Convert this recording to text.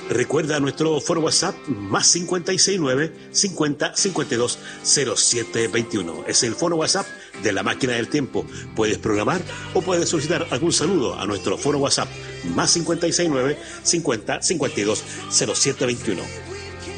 Recuerda nuestro foro WhatsApp más 569 50 52 07 21. Es el foro WhatsApp de la máquina del tiempo. Puedes programar o puedes solicitar algún saludo a nuestro foro WhatsApp más 569 50 52 07 21.